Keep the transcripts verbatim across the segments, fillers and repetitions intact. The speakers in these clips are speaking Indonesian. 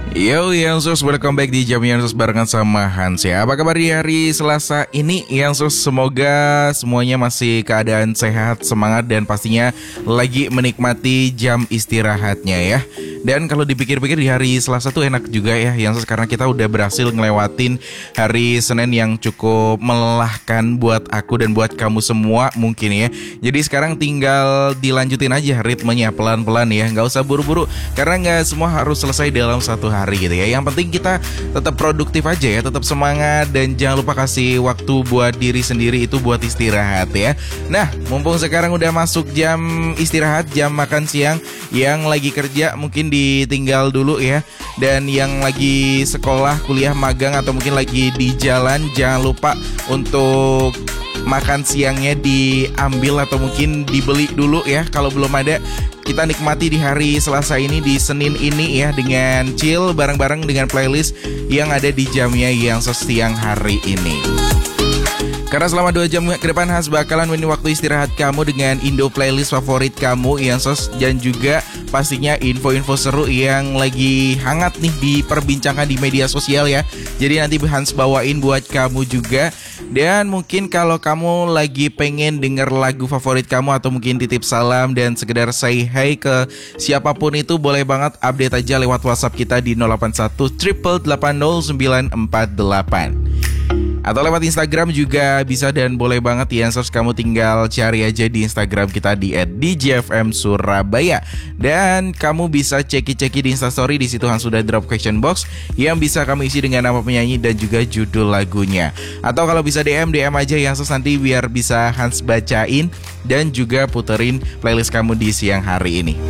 Yo Yansus, welcome back di Jam Yansus barengan sama Hans ya. Apa kabar di hari Selasa ini Yansus? Semoga semuanya masih keadaan sehat, semangat dan pastinya lagi menikmati jam istirahatnya ya. Dan kalau dipikir-pikir di hari Selasa tuh enak juga ya Yansus, karena kita udah berhasil ngelewatin hari Senin yang cukup melelahkan buat aku dan buat kamu semua mungkin ya. Jadi sekarang tinggal dilanjutin aja ritmenya pelan-pelan ya, nggak usah buru-buru karena nggak semua harus selesai dalam satu hari gitu ya. Yang penting kita tetap produktif aja ya, tetap semangat dan jangan lupa kasih waktu buat diri sendiri, itu buat istirahat ya. Nah, mumpung sekarang udah masuk jam istirahat, jam makan siang, yang lagi kerja mungkin ditinggal dulu ya. Dan yang lagi sekolah, kuliah, magang atau mungkin lagi di jalan, jangan lupa untuk makan siangnya diambil atau mungkin dibeli dulu ya kalau belum ada. Kita nikmati di hari Selasa ini, di Senin ini ya, dengan chill bareng-bareng dengan playlist yang ada di jamnya yang sesiang hari ini. Karena selama dua jam ke depan Hans bakalan menemani waktu istirahat kamu dengan Indo playlist favorit kamu yang sos, dan juga pastinya info-info seru yang lagi hangat nih diperbincangkan di media sosial ya. Jadi nanti Hans bawain buat kamu juga. Dan mungkin kalau kamu lagi pengen denger lagu favorit kamu atau mungkin titip salam dan sekedar say hi ke siapapun itu, boleh banget update aja lewat WhatsApp kita di nol delapan satu delapan delapan nol sembilan empat delapan. Atau lewat Instagram juga bisa dan boleh banget ya Sos, kamu tinggal cari aja di Instagram kita di et d j f m surabaya. Dan kamu bisa ceki-ceki di Instastory, di situ Hans sudah drop question box yang bisa kamu isi dengan nama penyanyi dan juga judul lagunya. Atau kalau bisa D M, D M aja ya Sos, nanti biar bisa Hans bacain dan juga puterin playlist kamu di siang hari ini.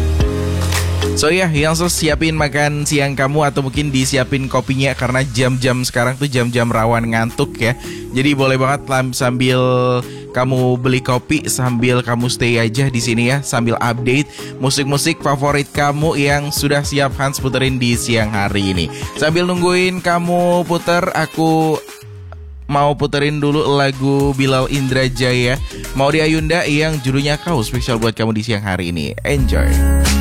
So ya, yang sos siapin makan siang kamu atau mungkin disiapin kopinya karena jam-jam sekarang tuh jam-jam rawan ngantuk ya. Jadi boleh banget sambil kamu beli kopi, sambil kamu stay aja di sini ya, sambil update musik-musik favorit kamu yang sudah siap Hans puterin di siang hari ini. Sambil nungguin kamu puter, aku mau puterin dulu lagu Bilal Indrajaya, Maudy Ayunda yang judulnya Kau, spesial buat kamu di siang hari ini. Enjoy.